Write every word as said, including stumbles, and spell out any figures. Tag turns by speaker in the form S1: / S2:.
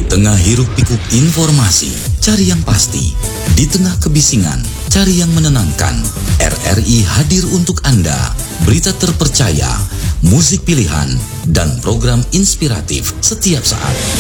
S1: tengah hiruk-pikuk informasi, cari yang pasti. Di tengah kebisingan, cari yang menenangkan. R R I hadir untuk Anda. Berita terpercaya, musik pilihan, dan program inspiratif setiap saat.